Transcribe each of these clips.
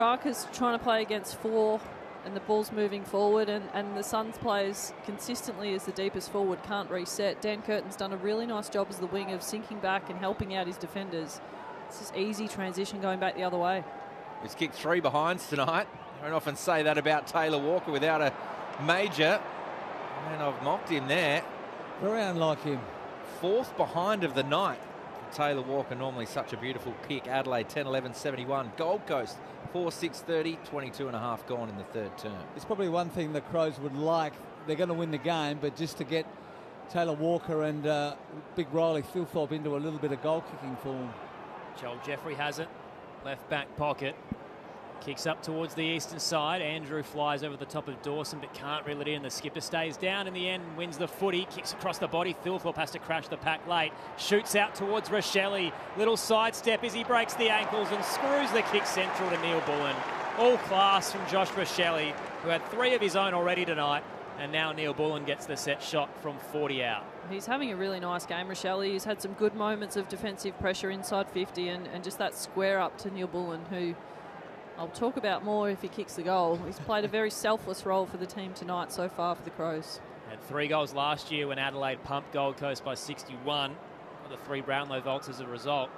Petrarca's trying to play against 4 and the ball's moving forward, and the Suns plays consistently as the deepest forward, can't reset. Dan Curtin's done a really nice job as the wing of sinking back and helping out his defenders. It's just easy transition going back the other way. He's kicked 3 behinds tonight. I don't often say that about Taylor Walker without a major. And I've mocked him there. Very unlike him. 4th behind of the night. Taylor Walker, normally such a beautiful kick. Adelaide 10-11-71. Gold Coast 4-6-30, 22 and a half gone in the third term. It's probably one thing the Crows would like. They're going to win the game, but just to get Taylor Walker and Big Riley Thilthorpe into a little bit of goal kicking form. Joel Jeffrey has it. Left back pocket. Kicks up towards the eastern side. Andrew flies over the top of Dawson but can't reel it in. The skipper stays down in the end, wins the footy, kicks across the body. Thilthorpe has to crash the pack late. Shoots out towards Rochelle. Little sidestep as he breaks the ankles and screws the kick central to Neil Bullen. All class from Josh Rochelle, who had 3 of his own already tonight. And now Neil Bullen gets the set shot from 40 out. He's having a really nice game, Rochelle. He's had some good moments of defensive pressure inside 50 and just that square up to Neil Bullen, who I'll talk about more if he kicks the goal. He's played a very selfless role for the team tonight so far for the Crows. Had 3 goals last year when Adelaide pumped Gold Coast by 61. Got the 3 Brownlow vaults as a result.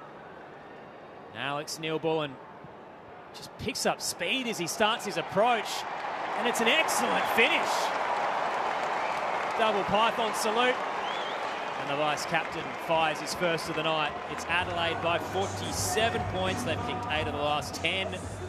Now Alex Neil Bullen just picks up speed as he starts his approach. And it's an excellent finish. Double Python salute. And the vice-captain fires his first of the night. It's Adelaide by 47 points. They've kicked 8 of the last 10.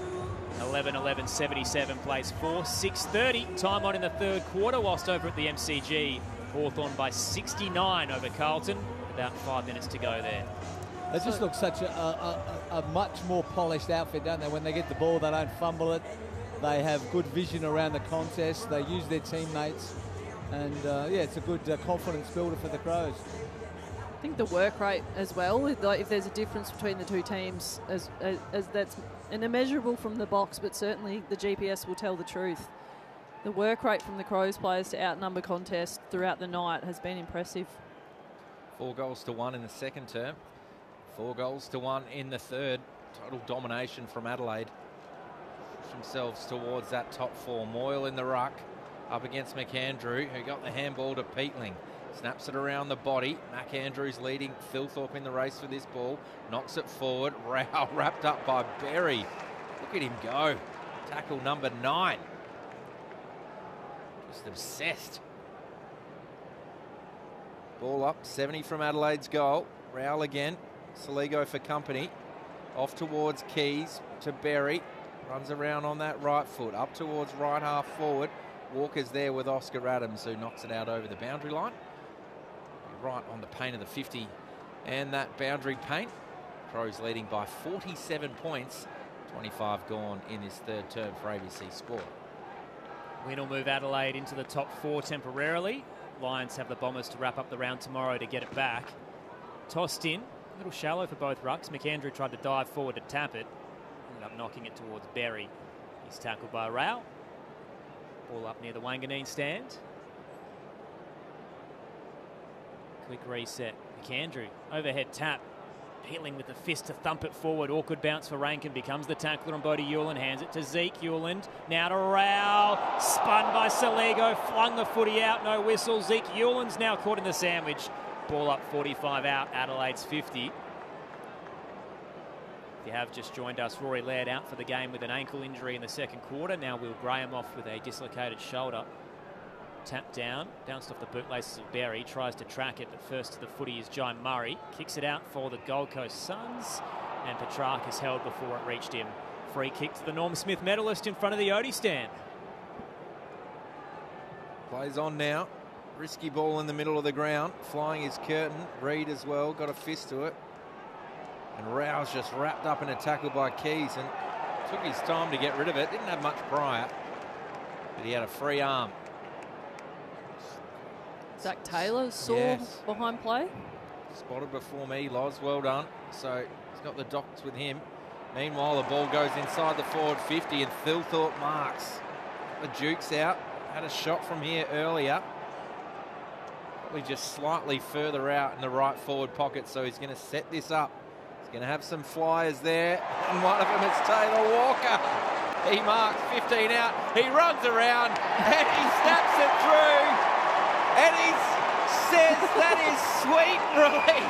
11-11-77 plays 4-6-30. Time on in the third quarter, whilst over at the MCG, Hawthorn by 69 over Carlton. About 5 minutes to go there. They just look such a much more polished outfit, don't they? When they get the ball, they don't fumble it. They have good vision around the contest. They use their teammates. And, yeah, it's a good confidence builder for the Crows. I think the work rate as well, like if there's a difference between the two teams, as that's an immeasurable from the box, but certainly the GPS will tell the truth. The work rate from the Crows players to outnumber contest throughout the night has been impressive. 4 goals to 1 in the second term. 4 goals to 1 in the third. Total domination from Adelaide. Push themselves towards that top 4. Moyle in the ruck. Up against McAndrew, who got the handball to Peatling. Snaps it around the body. McAndrew's leading Thilthorpe in the race for this ball. Knocks it forward. Rao wrapped up by Berry. Look at him go. Tackle number 9. Just obsessed. Ball up, 70 from Adelaide's goal. Rowell again. Saligo for company. Off towards Keys to Berry. Runs around on that right foot. Up towards right half forward. Walker's there with Oscar Adams, who knocks it out over the boundary line. Right on the paint of the 50 and that boundary paint. Crows leading by 47 points. 25 gone in this third term for ABC Sport. Win will move Adelaide into the top 4 temporarily. Lions have the Bombers to wrap up the round tomorrow to get it back. Tossed in, a little shallow for both rucks. McAndrew tried to dive forward to tap it. Ended up knocking it towards Berry. He's tackled by Rao. Ball up near the Wanganeen stand. Quick reset. McAndrew, overhead tap. Peatling with the fist to thump it forward. Awkward bounce for Rankin. Becomes the tackler on Bodie Hewland. Hands it to Zeke Hewland. Now to Rao. Spun by Saligo. Flung the footy out. No whistle. Zeke Hewland's now caught in the sandwich. Ball up 45 out. Adelaide's 50. If you have just joined us, Rory Laird out for the game with an ankle injury in the second quarter. Now Will Graham off with a dislocated shoulder. Tap down, bounced off the bootlaces of Berry, tries to track it, but first to the footy is Jai Murray. Kicks it out for the Gold Coast Suns, and Petrarca's held before it reached him. Free kick to the Norm Smith medalist in front of the Odie stand. Plays on now. Risky ball in the middle of the ground. Flying is Curtin. Reid as well, got a fist to it. And Rao's just wrapped up in a tackle by Keys and took his time to get rid of it. Didn't have much prior, but he had a free arm. Zach Taylor saw behind play. Spotted before me, Loz, well done. So he's got the docs with him. Meanwhile, the ball goes inside the forward 50 and Thilthorpe marks. The Duke's out. Had a shot from here earlier. Probably just slightly further out in the right forward pocket, so he's going to set this up. He's going to have some flyers there, and one of them is Taylor Walker. He marks 15 out. He runs around and he snaps it through. And he says that is sweet relief.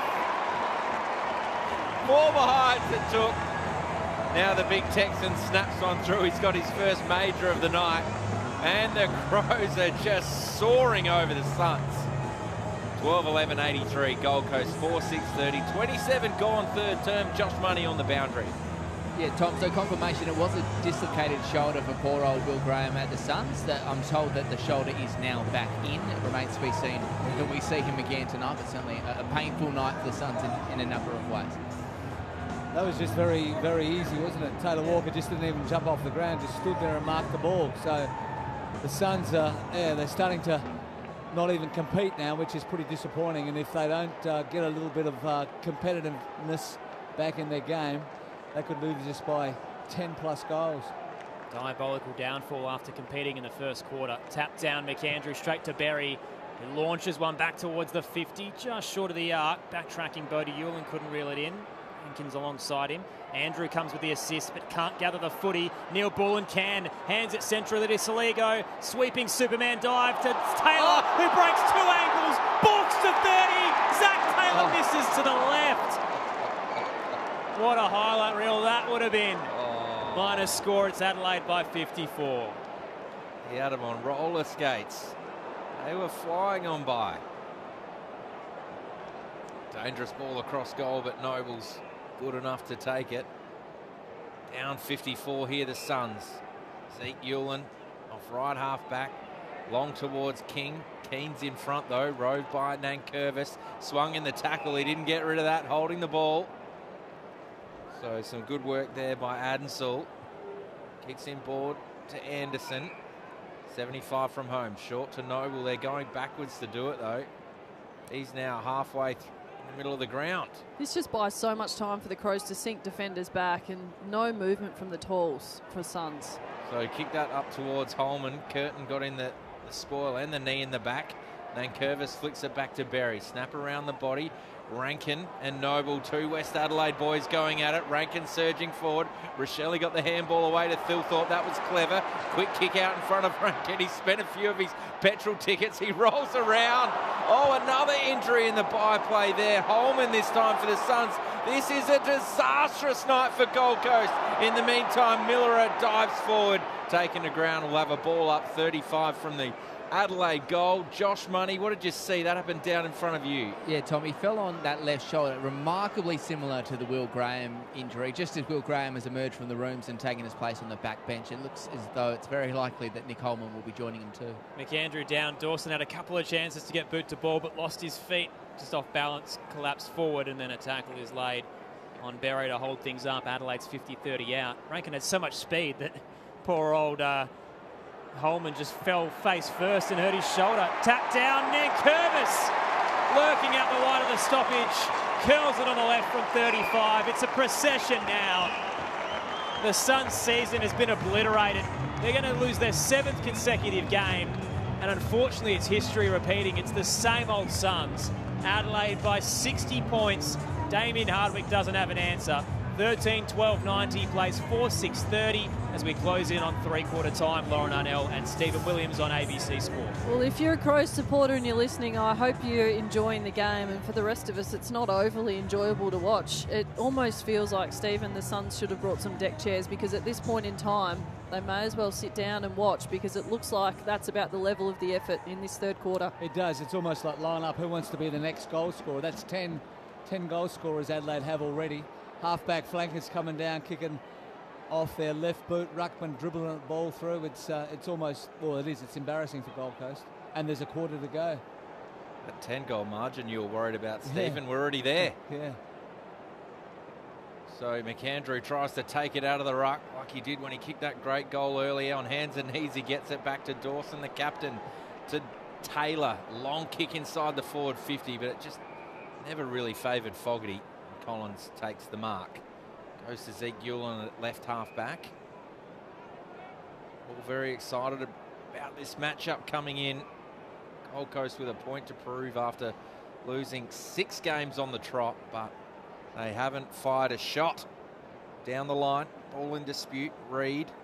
4 behinds it took. Now the big Texan snaps one through. He's got his first major of the night. And the Crows are just soaring over the Suns. 12-11-83, Gold Coast 4-6-30. 27 gone third term. Josh Money on the boundary. Yeah, Tom, so confirmation it was a dislocated shoulder for poor old Will Graham at the Suns. That I'm told that the shoulder is now back in. It remains to be seen that we see him again tonight, but certainly a painful night for the Suns in a number of ways. That was just very, very easy, wasn't it? Taylor Walker just didn't even jump off the ground, just stood there and marked the ball. So the Suns, they're starting to not even compete now, which is pretty disappointing. And if they don't get a little bit of competitiveness back in their game, they could lose just by 10+ goals. Diabolical downfall after competing in the first quarter. Tap down McAndrew straight to Berry. He launches one back towards the 50, just short of the arc. Backtracking Bodie Yulin couldn't reel it in. Hankins alongside him. Andrew comes with the assist but can't gather the footy. Neil Bullen can. Hands it centrally to Saligo. Sweeping Superman dive to Taylor, who breaks 2 ankles. Balks to 30. Zach Taylor misses to the left. What a highlight reel that would have been. Minus score, it's Adelaide by 54. He had them on roller skates. They were flying on by. Dangerous ball across goal, but Noble's good enough to take it. Down 54 here, the Suns. Zeke Yulin off right half back. Long towards King. Keen's in front though, rode by Nankervis. Swung in the tackle, he didn't get rid of that, holding the ball. So some good work there by Adensall. Kicks in board to Anderson. 75 from home, short to Noble. They're going backwards to do it though. He's now halfway in the middle of the ground. This just buys so much time for the Crows to sink defenders back and no movement from the talls for Suns. So kick that up towards Holman. Curtin got in the spoil and the knee in the back. Nankervis flicks it back to Berry. Snap around the body. Rankin and Noble, 2 West Adelaide boys going at it. Rankin surging forward. Rochelle got the handball away to Thilthorpe. That was clever. Quick kick out in front of Rankin. He spent a few of his petrol tickets. He rolls around. Oh, another injury in the byplay there. Holman this time for the Suns. This is a disastrous night for Gold Coast. In the meantime, Miller dives forward. Taken to ground. Will have a ball up 35 from the Adelaide goal. Josh Money, what did you see? That happened down in front of you. Yeah, Tom, he fell on that left shoulder, remarkably similar to the Will Graham injury. Just as Will Graham has emerged from the rooms and taken his place on the back bench, it looks as though it's very likely that Nick Holman will be joining him too. McAndrew down. Dawson had a couple of chances to get boot to ball, but lost his feet. Just off balance, collapsed forward, and then a tackle is laid on Berry to hold things up. Adelaide's 50-30 out. Rankin had so much speed that poor old Holman just fell face first and hurt his shoulder. Tap down, Nankervis lurking out the wide of the stoppage. Curls it on the left from 35. It's a procession now. The Suns' season has been obliterated. They're going to lose their 7th consecutive game. And unfortunately, it's history repeating. It's the same old Suns. Adelaide by 60 points. Damien Hardwick doesn't have an answer. 13-12-90 plays 4-6-30 as we close in on 3/4 time. Lauren Arnell and Stephen Williams on ABC Sport. Well, if you're a Crows supporter and you're listening, I hope you're enjoying the game. And for the rest of us, it's not overly enjoyable to watch. It almost feels like, Stephen, the Suns should have brought some deck chairs, because at this point in time, they may as well sit down and watch, because it looks like that's about the level of the effort in this third quarter. It does. It's almost like line up who wants to be the next goal scorer. That's 10 goal scorers Adelaide have already. Half-back flankers coming down, kicking off their left boot. Ruckman dribbling the ball through. It's almost, well, it is. It's embarrassing for Gold Coast. And there's a quarter to go. That 10-goal margin you were worried about, Stephen, we're already there. Yeah. So McAndrew tries to take it out of the ruck like he did when he kicked that great goal earlier. On hands and knees, he gets it back to Dawson, the captain, to Taylor. Long kick inside the forward 50, but it just never really favoured Fogarty. Collins takes the mark. Goes to Zeke Yulin at left half back. All very excited about this matchup coming in. Gold Coast with a point to prove after losing 6 games on the trot, but they haven't fired a shot down the line. Ball in dispute. Reed